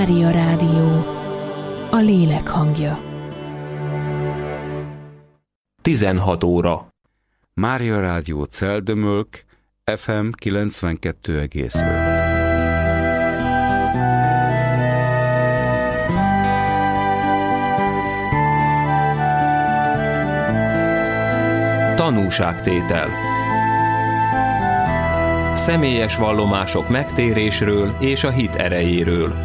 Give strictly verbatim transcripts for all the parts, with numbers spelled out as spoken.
Mária Rádió, a lélek hangja. tizenhat óra. Mária Rádió Celdömölk, ef em kilencvenkettő egész öt. Tanúságtétel. Személyes vallomások megtérésről és a hit erejéről.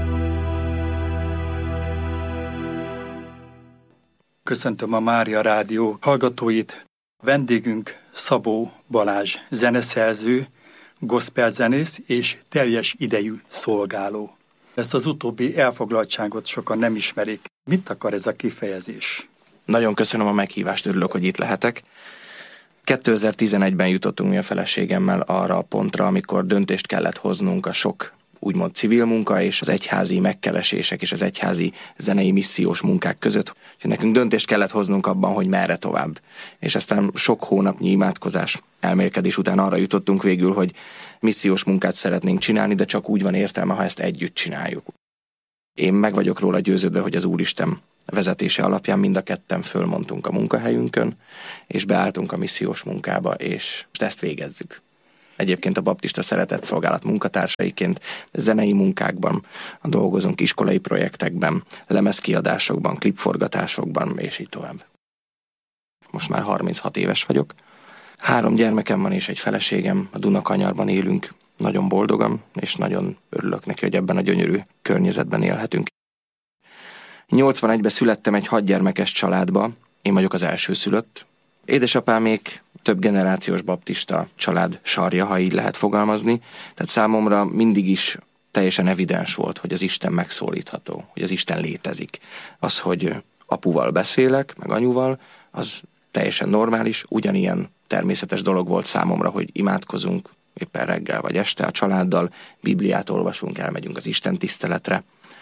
Köszöntöm a Mária Rádió hallgatóit. Vendégünk Szabó Balázs zeneszerző, gospelzenész és teljes idejű szolgáló. Ezt az utóbbi elfoglaltságot sokan nem ismerik. Mit akar ez a kifejezés? Nagyon köszönöm a meghívást, örülök, hogy itt lehetek. kétezer-tizenegyben jutottunk mi a feleségemmel arra a pontra, amikor döntést kellett hoznunk a sok úgymond civil munka és az egyházi megkeresések és az egyházi zenei missziós munkák között. Úgyhogy nekünk döntést kellett hoznunk abban, hogy merre tovább. És aztán sok hónapnyi imádkozás, elmélkedés után arra jutottunk végül, hogy missziós munkát szeretnénk csinálni, de csak úgy van értelme, ha ezt együtt csináljuk. Én meg vagyok róla győződve, hogy az Úristen vezetése alapján mind a ketten fölmondtunk a munkahelyünkön, és beálltunk a missziós munkába, és ezt végezzük. Egyébként a baptista szeretett szolgálat munkatársaiként zenei munkákban dolgozunk, iskolai projektekben, lemezkiadásokban, klipforgatásokban, és így tovább. Most már harminchat éves vagyok. Három gyermekem van és egy feleségem, a Dunakanyarban élünk, nagyon boldogan, és nagyon örülök neki, hogy ebben a gyönyörű környezetben élhetünk. nyolcvanegyben születtem egy hatgyermekes családba, én vagyok az elsőszülött. Édesapámék több generációs baptista család sarja, ha így lehet fogalmazni, tehát számomra mindig is teljesen evidens volt, hogy az Isten megszólítható, hogy az Isten létezik. Az, hogy apuval beszélek, meg anyuval, az teljesen normális, ugyanilyen természetes dolog volt számomra, hogy imádkozunk éppen reggel vagy este a családdal, Bibliát olvasunk, elmegyünk az Isten tiszteletre.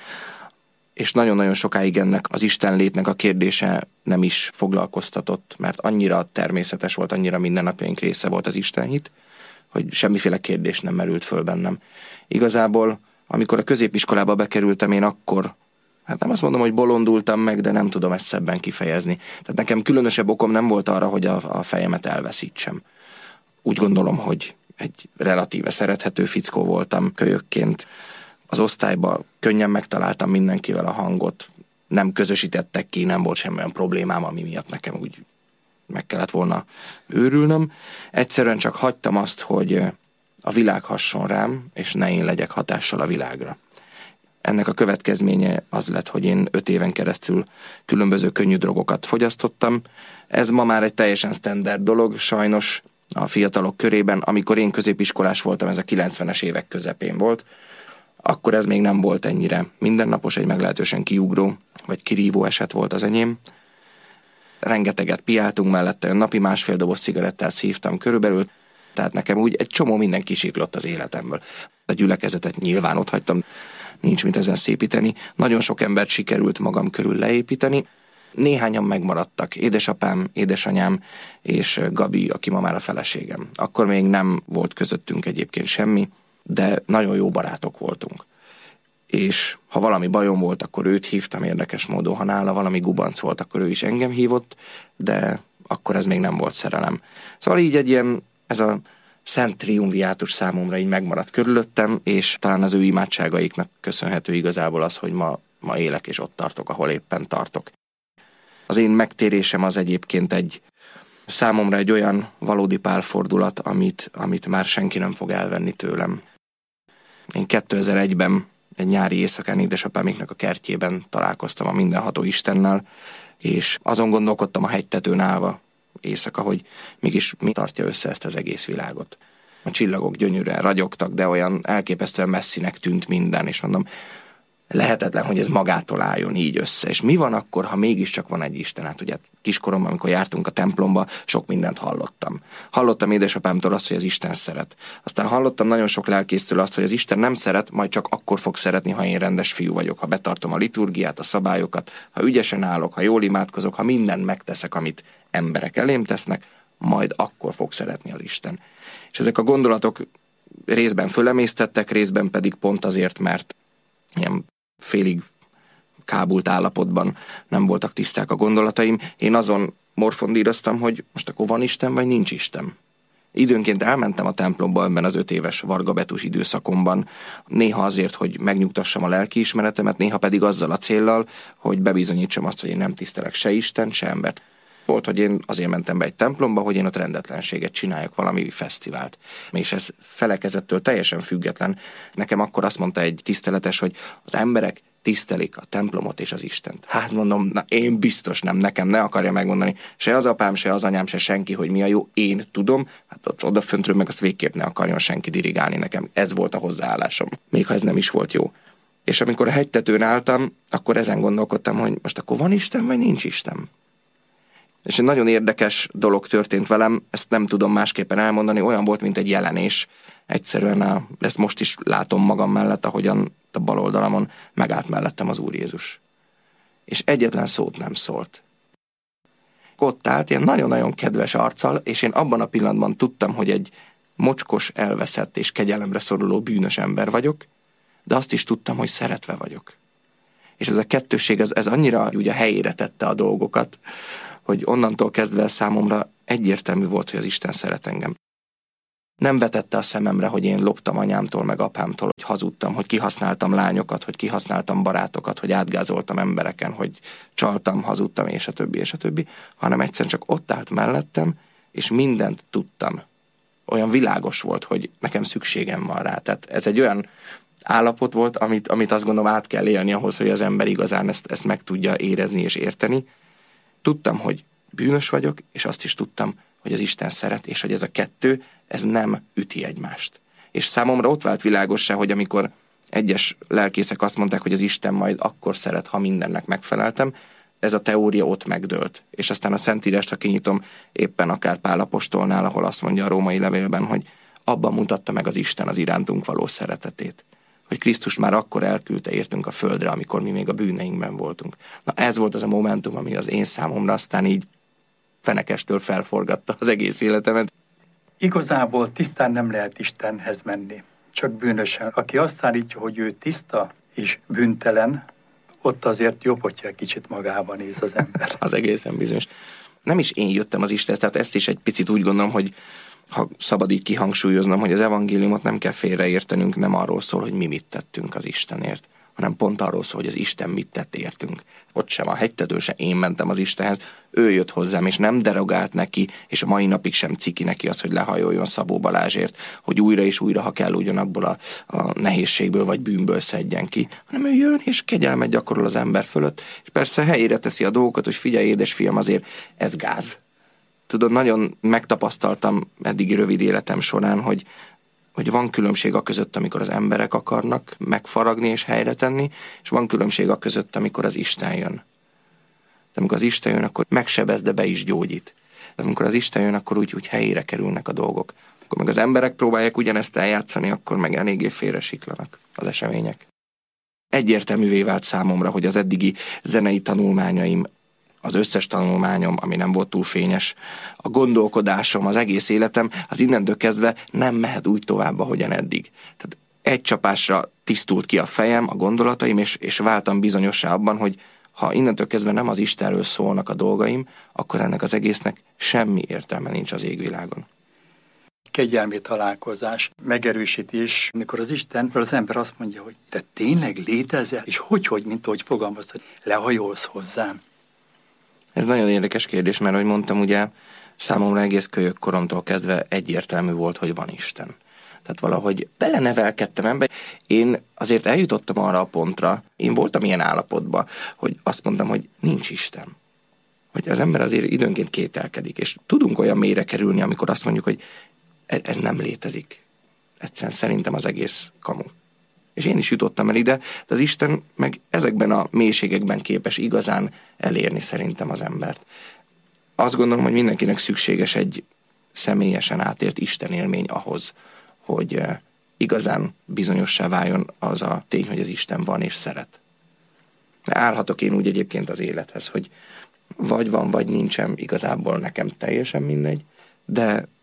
És nagyon-nagyon sokáig ennek az Istenlétnek a kérdése nem is foglalkoztatott, mert annyira természetes volt, annyira mindennapjaink része volt az Istenhit, hogy semmiféle kérdés nem merült föl bennem. Igazából, amikor a középiskolába bekerültem, én akkor, hát nem azt mondom, hogy bolondultam meg, de nem tudom ezt szebben kifejezni. Tehát nekem különösebb okom nem volt arra, hogy a, a fejemet elveszítsem. Úgy gondolom, hogy egy relatíve szerethető fickó voltam kölyökként. Az osztályban könnyen megtaláltam mindenkivel a hangot, nem közösítettek ki, nem volt semmi olyan problémám, ami miatt nekem úgy meg kellett volna őrülnöm. Egyszerűen csak hagytam azt, hogy a világ hasson rám, és ne én legyek hatással a világra. Ennek a következménye az lett, hogy én öt éven keresztül különböző könnyű drogokat fogyasztottam. Ez ma már egy teljesen standard dolog, sajnos a fiatalok körében. Amikor én középiskolás voltam, ez a kilencvenes évek közepén volt, akkor ez még nem volt ennyire mindennapos, egy meglehetősen kiugró vagy kirívó eset volt az enyém. Rengeteget piáltunk mellette, napi másfél doboz cigarettát szívtam körülbelül, tehát nekem úgy egy csomó minden kisiklott az életemből. A gyülekezetet nyilván ott hagytam, nincs mit ezen szépíteni. Nagyon sok embert sikerült magam körül leépíteni. Néhányan megmaradtak, édesapám, édesanyám és Gabi, aki ma már a feleségem. Akkor még nem volt közöttünk egyébként semmi, de nagyon jó barátok voltunk. És ha valami bajom volt, akkor őt hívtam érdekes módon, ha nála valami gubanc volt, akkor ő is engem hívott, de akkor ez még nem volt szerelem. Szóval így egy ilyen, ez a szent triumviátus számomra így megmaradt körülöttem, és talán az ő imádságaiknak köszönhető igazából az, hogy ma, ma élek és ott tartok, ahol éppen tartok. Az én megtérésem az egyébként egy számomra egy olyan valódi pálfordulat, amit, amit már senki nem fog elvenni tőlem. Én kétezer-egyben egy nyári éjszakán édesapáméknak a kertjében találkoztam a mindenható Istennel, és azon gondolkodtam a hegytetőn állva éjszaka, hogy mégis mi tartja össze ezt az egész világot. A csillagok gyönyörűen ragyogtak, de olyan elképesztően messzinek tűnt minden, és mondom, lehetetlen, hogy ez magától álljon így össze. És mi van akkor, ha mégiscsak van egy Isten? Hát ugye kiskoromban, amikor jártunk a templomba, sok mindent hallottam. Hallottam édesapámtól azt, hogy az Isten szeret. Aztán hallottam nagyon sok lelkésztől azt, hogy az Isten nem szeret, majd csak akkor fog szeretni, ha én rendes fiú vagyok, ha betartom a liturgiát, a szabályokat, ha ügyesen állok, ha jól imádkozok, ha mindent megteszek, amit emberek elém tesznek, majd akkor fog szeretni az Isten. És ezek a gondolatok részben fölemésztettek, részben pedig pont azért, mert ilyen félig kábult állapotban, nem voltak tiszták a gondolataim. Én azon morfondíroztam, hogy most akkor van Isten, vagy nincs Isten. Időnként elmentem a templomba ebben az öt éves vargabetus időszakomban, néha azért, hogy megnyugtassam a lelkiismeretemet, néha pedig azzal a céllal, hogy bebizonyítsam azt, hogy én nem tisztelek se Istent, se embert. Volt, hogy én azért mentem be egy templomba, hogy én ott rendetlenséget csináljak, valami fesztivált. És ez felekezettől teljesen független. Nekem akkor azt mondta egy tiszteletes, hogy az emberek tisztelik a templomot és az Istent. Hát mondom, na én biztos nem, nekem ne akarja megmondani se az apám, se az anyám, se senki, hogy mi a jó, én tudom, hát ott odaföntről meg azt végképp ne akarjon senki dirigálni nekem. Ez volt a hozzáállásom, még ha ez nem is volt jó. És amikor a hegytetőn álltam, akkor ezen gondolkodtam, hogy most akkor van Isten, vagy nincs Isten. És egy nagyon érdekes dolog történt velem, ezt nem tudom másképpen elmondani, olyan volt, mint egy jelenés. Egyszerűen a, ezt most is látom magam mellett, ahogyan a bal oldalamon megállt mellettem az Úr Jézus. És egyetlen szót nem szólt. Ott állt, ilyen nagyon-nagyon kedves arccal, és én abban a pillanatban tudtam, hogy egy mocskos, elveszett és kegyelemre szoruló bűnös ember vagyok, de azt is tudtam, hogy szeretve vagyok. És ez a kettősség, ez, ez annyira ugye helyére tette a dolgokat, hogy onnantól kezdve számomra egyértelmű volt, hogy az Isten szeret engem. Nem vetette a szememre, hogy én loptam anyámtól, meg apámtól, hogy hazudtam, hogy kihasználtam lányokat, hogy kihasználtam barátokat, hogy átgázoltam embereken, hogy csaltam, hazudtam, és a többi, és a többi, hanem egyszerűen csak ott állt mellettem, és mindent tudtam. Olyan világos volt, hogy nekem szükségem van rá. Tehát ez egy olyan állapot volt, amit, amit azt gondolom át kell élni ahhoz, hogy az ember igazán ezt, ezt meg tudja érezni és érteni. Tudtam, hogy bűnös vagyok, és azt is tudtam, hogy az Isten szeret, és hogy ez a kettő, ez nem üti egymást. És számomra ott vált világossá, hogy amikor egyes lelkészek azt mondták, hogy az Isten majd akkor szeret, ha mindennek megfeleltem, ez a teória ott megdőlt. És aztán a Szentírást, ha kinyitom, éppen akár Pál apostolnál, ahol azt mondja a római levélben, hogy abban mutatta meg az Isten az irántunk való szeretetét. Hogy Krisztus már akkor elküldte értünk a földre, amikor mi még a bűneinkben voltunk. Na ez volt az a momentum, ami az én számomra aztán így fenekestől felforgatta az egész életemet. Igazából tisztán nem lehet Istenhez menni, csak bűnösen. Aki azt állítja, hogy ő tiszta és bűntelen, ott azért jobb, hogyha egy kicsit magában néz az ember. Az egészen bizonyos. Nem is én jöttem az Istenhez, tehát ezt is egy picit úgy gondolom, hogy ha szabad így kihangsúlyoznom, hogy az evangéliumot nem kell félreértenünk, nem arról szól, hogy mi mit tettünk az Istenért, hanem pont arról szól, hogy az Isten mit tett értünk. Ott sem a hegytetőn se én mentem az Istenhez, ő jött hozzám, és nem derogált neki, és a mai napig sem ciki neki az, hogy lehajoljon Szabó Balázsért, hogy újra és újra, ha kell, ugyanabból a, a nehézségből vagy bűnből szedjen ki, hanem ő jön és kegyelmet gyakorol az ember fölött, és persze helyére teszi a dolgokat, hogy figyelj, édesfiam, azért ez gáz. Tudod, nagyon megtapasztaltam eddigi rövid életem során, hogy hogy van különbség a között, amikor az emberek akarnak megfaragni és helyre tenni, és van különbség a között, amikor az Isten jön. De amikor az Isten jön, akkor megsebez, de be is gyógyít. De amikor az Isten jön, akkor úgy, úgy helyére kerülnek a dolgok. Akkor meg az emberek próbálják ugyanezt eljátszani, akkor meg eléggé félre siklanak az események. Egyértelművé vált számomra, hogy az eddigi zenei tanulmányaim, az összes tanulmányom, ami nem volt túl fényes, a gondolkodásom, az egész életem, az innentől kezdve nem mehet úgy tovább, ahogyan eddig. Tehát egy csapásra tisztult ki a fejem, a gondolataim, és, és váltam bizonyossá abban, hogy ha innentől kezdve nem az Istenről szólnak a dolgaim, akkor ennek az egésznek semmi értelme nincs az égvilágon. Kegyelmi találkozás, megerősítés, amikor az Isten, az ember azt mondja, hogy te tényleg létezel, és hogy, hogy, mint ahogy fogalmaztad, lehajolsz hozzám. Ez nagyon érdekes kérdés, mert ahogy mondtam, ugye számomra egész kölyök koromtól kezdve egyértelmű volt, hogy van Isten. Tehát valahogy belenevelkedtem ebbe. Én azért eljutottam arra a pontra, én voltam ilyen állapotban, hogy azt mondtam, hogy nincs Isten. Hogy az ember azért időnként kételkedik, és tudunk olyan mélyre kerülni, amikor azt mondjuk, hogy ez nem létezik. Egyszerűen szerintem az egész kamu. És én is jutottam el ide, de az Isten meg ezekben a mélységekben képes igazán elérni szerintem az embert. Azt gondolom, hogy mindenkinek szükséges egy személyesen átélt Isten élmény ahhoz, hogy igazán bizonyossá váljon az a tény, hogy az Isten van és szeret. De állhatok én úgy egyébként az élethez, hogy vagy van, vagy nincsen, igazából nekem teljesen mindegy, de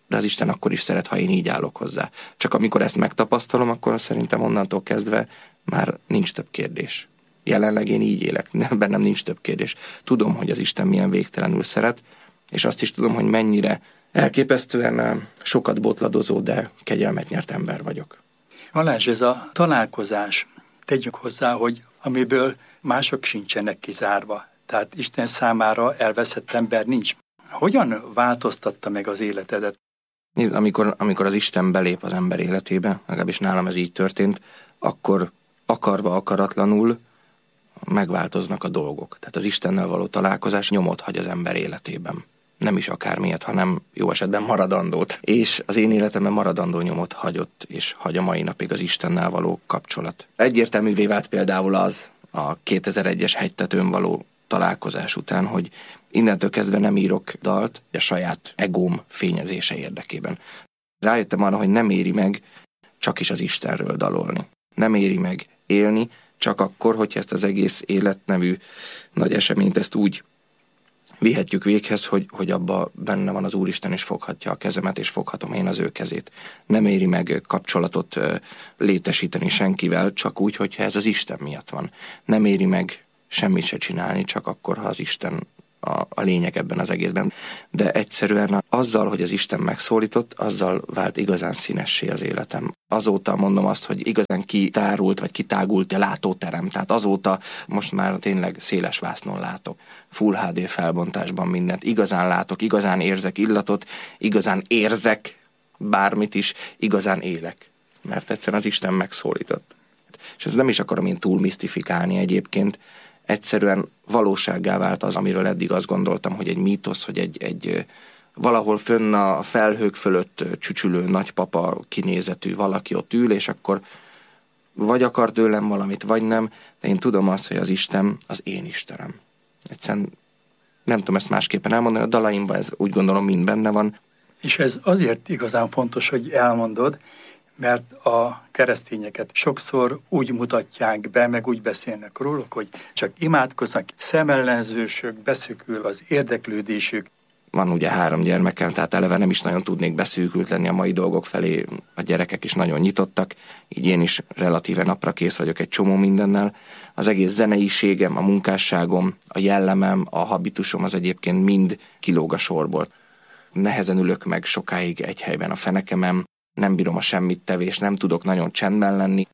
de az Isten akkor is szeret, ha én így állok hozzá. Csak amikor ezt megtapasztalom, akkor szerintem onnantól kezdve már nincs több kérdés. Jelenleg én így élek, bennem nincs több kérdés. Tudom, hogy az Isten milyen végtelenül szeret, és azt is tudom, hogy mennyire elképesztően sokat botladozó, de kegyelmet nyert ember vagyok. Balázs, ez a találkozás, tegyük hozzá, hogy amiből mások sincsenek kizárva. Tehát Isten számára elveszett ember nincs. Hogyan változtatta meg az életedet? Nézd, amikor, amikor az Isten belép az ember életébe, legalábbis nálam ez így történt, akkor akarva, akaratlanul megváltoznak a dolgok. Tehát az Istennel való találkozás nyomot hagy az ember életében. Nem is akármilyet, hanem jó esetben maradandót. És az én életemben maradandó nyomot hagyott, és hagy a mai napig az Istennel való kapcsolat. Egyértelművé vált például az a kétezer-egyes hegytetőn való találkozás után, hogy innentől kezdve nem írok dalt a saját egóm fényezése érdekében. Rájöttem arra, hogy nem éri meg csak is az Istenről dalolni. Nem éri meg élni, csak akkor, hogyha ezt az egész élet nevű nagy eseményt ezt úgy vihetjük véghez, hogy, hogy abba benne van az Úristen, és foghatja a kezemet, és foghatom én az ő kezét. Nem éri meg kapcsolatot létesíteni senkivel, csak úgy, hogyha ez az Isten miatt van. Nem éri meg semmit se csinálni, csak akkor, ha az Isten a, a lényeg ebben az egészben. De egyszerűen azzal, hogy az Isten megszólított, azzal vált igazán színessé az életem. Azóta mondom azt, hogy igazán kitárult, vagy kitágult a látóterem. Tehát azóta most már tényleg széles vásznon látok. Full há dé felbontásban mindent. Igazán látok, igazán érzek illatot, igazán érzek bármit is, igazán élek. Mert egyszerűen az Isten megszólított. És ezt nem is akarom én túl misztifikálni egyébként, egyszerűen valósággá vált az, amiről eddig azt gondoltam, hogy egy mítosz, hogy egy, egy valahol fönn a felhők fölött csücsülő nagypapa kinézetű valaki ott ül, és akkor vagy akar tőlem valamit, vagy nem, de én tudom azt, hogy az Isten az én Istenem. Egyszerűen nem tudom ezt másképpen elmondani, a dalaimban ez úgy gondolom mind benne van. És ez azért igazán fontos, hogy elmondod, mert a keresztényeket sokszor úgy mutatják be, meg úgy beszélnek róluk, hogy csak imádkoznak, szemellenzősök, beszűkül az érdeklődésük. Van ugye három gyermekem, tehát eleve nem is nagyon tudnék beszűkült lenni a mai dolgok felé, a gyerekek is nagyon nyitottak, így én is relatíve napra kész vagyok egy csomó mindennel. Az egész zeneiségem, a munkásságom, a jellemem, a habitusom az egyébként mind kilóg a sorból. Nehezen ülök meg sokáig egy helyben a fenekemem, nem bírom a semmit tevés, nem tudok nagyon csendben lenni.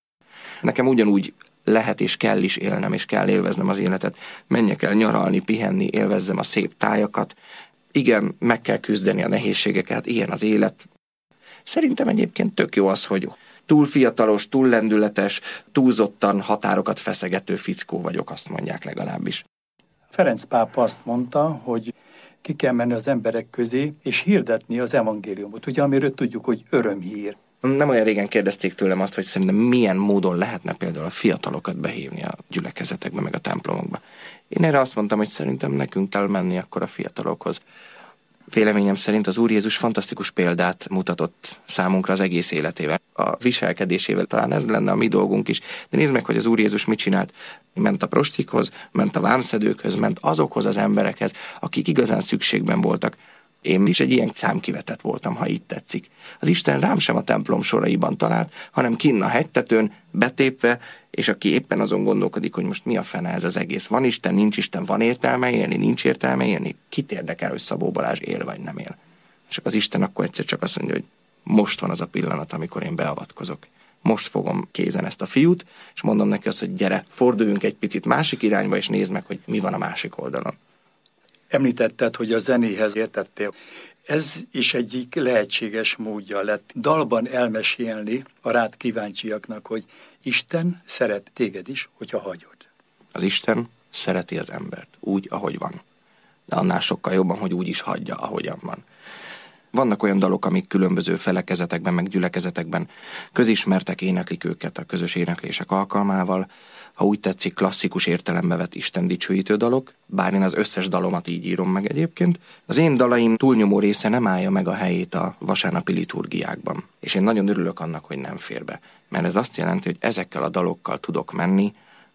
Nekem ugyanúgy lehet és kell is élnem, és kell élveznem az életet. Menjek el nyaralni, pihenni, élvezzem a szép tájakat. Igen, meg kell küzdeni a nehézségeket, ilyen az élet. Szerintem egyébként tök jó az, hogy túl fiatalos, túl lendületes, túlzottan határokat feszegető fickó vagyok, azt mondják legalábbis. Ferenc pápa azt mondta, hogy ki kell menni az emberek közé, és hirdetni az evangéliumot, ugye, amiről tudjuk, hogy örömhír. Nem olyan régen kérdezték tőlem azt, hogy szerintem milyen módon lehetne például a fiatalokat behívni a gyülekezetekbe, meg a templomokba. Én erre azt mondtam, hogy szerintem nekünk kell menni akkor a fiatalokhoz. Véleményem szerint az Úr Jézus fantasztikus példát mutatott számunkra az egész életével. A viselkedésével talán ez lenne a mi dolgunk is. De nézd meg, hogy az Úr Jézus mit csinált. Ment a prostikhoz, ment a vámszedőkhöz, ment azokhoz az emberekhez, akik igazán szükségben voltak. Én is egy ilyen számkivetett voltam, ha így tetszik. Az Isten rám sem a templom soraiban talált, hanem kinn a hegytetőn, betépve, és aki éppen azon gondolkodik, hogy most mi a fene ez az egész. Van Isten, nincs Isten, van értelme élni, nincs értelme élni. Kit érdekel, hogy Szabó Balázs él vagy nem él? És az Isten akkor egyszer csak azt mondja, hogy most van az a pillanat, amikor én beavatkozok. Most fogom kézen ezt a fiút, és mondom neki azt, hogy gyere, forduljunk egy picit másik irányba, és nézd meg, hogy mi van a másik oldalon. Említetted, hogy a zenéhez értettél. Ez is egyik lehetséges módja lett dalban elmesélni a rád kíváncsiaknak, hogy Isten szeret téged is, hogyha hagyod. Az Isten szereti az embert úgy, ahogy van. De annál sokkal jobban, hogy úgy is hagyja, ahogyan van. Vannak olyan dalok, amik különböző felekezetekben, meg gyülekezetekben közismertek, éneklik őket a közös éneklések alkalmával. Ha úgy tetszik, klasszikus értelembe vett Isten dicsőítő dalok, bár én az összes dalomat így írom meg egyébként. Az én dalaim túlnyomó része nem állja meg a helyét a vasárnapi liturgiákban. És én nagyon örülök annak, hogy nem fér be. Mert ez azt jelenti, hogy ezekkel a dalokkal tudok menni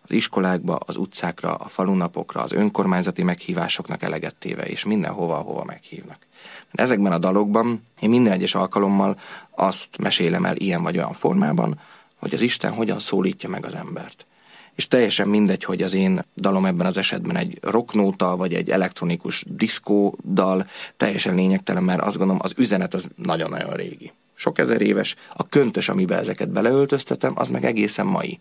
az iskolákba, az utcákra, a falunapokra, az önkormányzati meghívásoknak eleget téve, és mindenhova, ahova meghívnak. Ezekben a dalokban én minden egyes alkalommal azt mesélem el ilyen vagy olyan formában, hogy az Isten hogyan szólítja meg az embert. És teljesen mindegy, hogy az én dalom ebben az esetben egy rocknóta, vagy egy elektronikus diszkó dal, teljesen lényegtelen, mert azt gondolom, az üzenet az nagyon-nagyon régi. Sok ezer éves, a köntös, amiben ezeket beleöltöztetem, az meg egészen mai.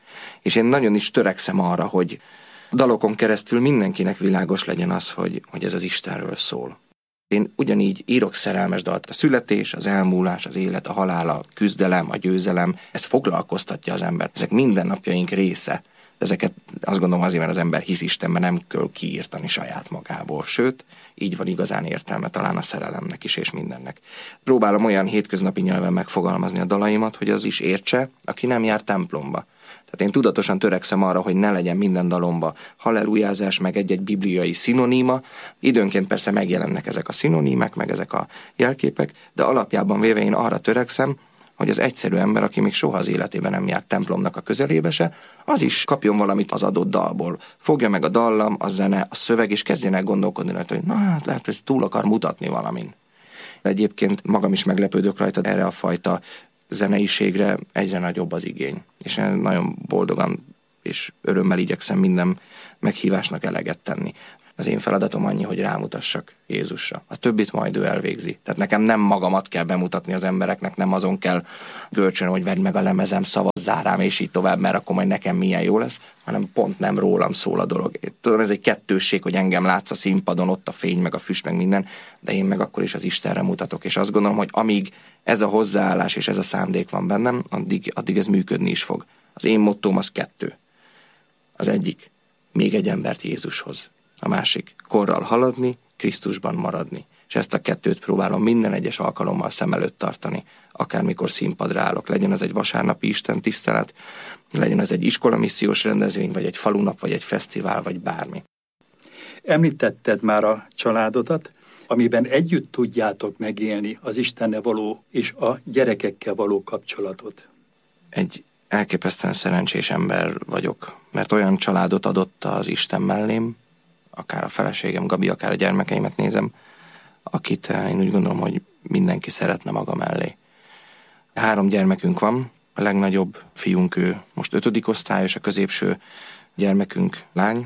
És én nagyon is törekszem arra, hogy dalokon keresztül mindenkinek világos legyen az, hogy, hogy ez az Istenről szól. Én ugyanígy írok szerelmes dalt. A születés, az elmúlás, az élet, a halál, a küzdelem, a győzelem, ez foglalkoztatja az embert. Ezek mindennapjaink része. Ezeket azt gondolom azért, mert az ember hisz Istenben, nem kell kiírtani saját magából. Sőt, így van igazán értelme talán a szerelemnek is és mindennek. Próbálom olyan hétköznapi nyelven megfogalmazni a dalaimat, hogy az is értse, aki nem jár templomba. Tehát én tudatosan törekszem arra, hogy ne legyen minden dalomba hallelujázás, meg egy-egy bibliai szinoníma. Időnként persze megjelennek ezek a szinonímek, meg ezek a jelképek, de alapjában véve én arra törekszem, hogy az egyszerű ember, aki még soha az életében nem járt templomnak a közelébe se, az is kapjon valamit az adott dalból. Fogja meg a dallam, a zene, a szöveg, és kezdjen el gondolkodni rajta, hogy na hát lehet, hogy ez túl akar mutatni valamin. Egyébként magam is meglepődök rajta, erre a fajta zeneiségre egyre nagyobb az igény. És én nagyon boldogan és örömmel igyekszem minden meghívásnak eleget tenni. Az én feladatom annyi, hogy rámutassak Jézusra. A többit majd ő elvégzi. Tehát nekem nem magamat kell bemutatni az embereknek, nem azon kell görcsön, hogy vedd meg a lemezem, szavazzál rám, és így tovább, mert akkor majd nekem milyen jó lesz, hanem pont nem rólam szól a dolog. Tudom, ez egy kettősség, hogy engem látsz a színpadon, ott a fény, meg a füst, meg minden, de én meg akkor is az Istenre mutatok. És azt gondolom, hogy amíg ez a hozzáállás és ez a szándék van bennem, addig, addig ez működni is fog. Az én mottóm az kettő. Az egyik, még egy embert Jézushoz. A másik, korral haladni, Krisztusban maradni. És ezt a kettőt próbálom minden egyes alkalommal szem előtt tartani, akármikor színpadra állok. Legyen ez egy vasárnapi Isten tisztelet, legyen ez egy iskolamissziós rendezvény, vagy egy falunap, vagy egy fesztivál, vagy bármi. Említetted már a családodat, amiben együtt tudjátok megélni az Istennel való és a gyerekekkel való kapcsolatot. Egy elképesztően szerencsés ember vagyok, mert olyan családot adott az Isten mellém, akár a feleségem Gabi, akár a gyermekeimet nézem, akit én úgy gondolom, hogy mindenki szeretne maga mellé. Három gyermekünk van, a legnagyobb fiunk ő most ötödik osztályos, a középső gyermekünk lány,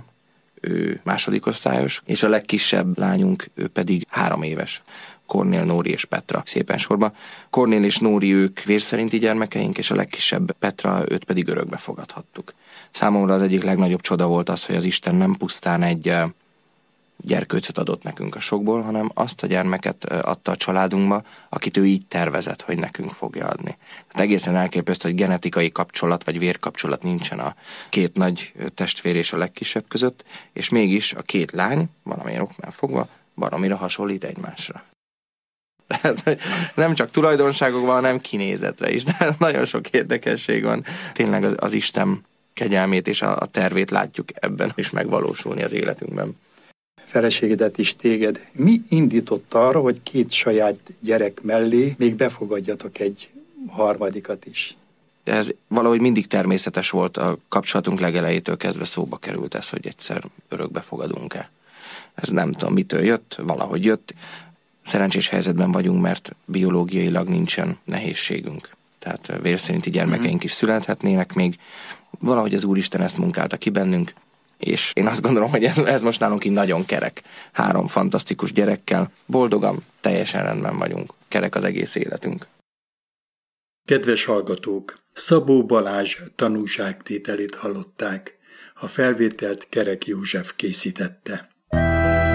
ő második osztályos, és a legkisebb lányunk ő pedig három éves. Kornél, Nóri és Petra szépen sorba. Kornél és Nóri ők vérszerinti gyermekeink, és a legkisebb Petra, őt pedig örökbe fogadhattuk. Számomra az egyik legnagyobb csoda volt az, hogy az Isten nem pusztán egy gyerkőcöt adott nekünk a sokból, hanem azt a gyermeket adta a családunkba, akit ő így tervezett, hogy nekünk fogja adni. Tehát egészen elképesztő, hogy genetikai kapcsolat vagy vérkapcsolat nincsen a két nagy testvér és a legkisebb között, és mégis a két lány, valamilyen oknál fogva, baromira hasonlít egymásra. Tehát nem csak tulajdonságokban, hanem kinézetre is, de nagyon sok érdekesség van. Tényleg az, az Isten kegyelmét és a, a tervét látjuk ebben is megvalósulni az életünkben. Feleségedet is téged. Mi indított arra, hogy két saját gyerek mellé még befogadjatok egy harmadikat is? De ez valahogy mindig természetes volt, a kapcsolatunk legelejétől kezdve szóba került ez, hogy egyszer örökbe fogadunk-e. Ez nem tudom, mitől jött, valahogy jött. Szerencsés helyzetben vagyunk, mert biológiailag nincsen nehézségünk. Tehát vérszerinti gyermekeink is születhetnének még. Valahogy az Úristen ezt munkálta ki bennünk, és én azt gondolom, hogy ez, ez most nálunk így nagyon kerek. Három fantasztikus gyerekkel, boldogan, teljesen rendben vagyunk. Kerek az egész életünk. Kedves hallgatók, Szabó Balázs tanúságtételét hallották. A felvételt Kerek József készítette.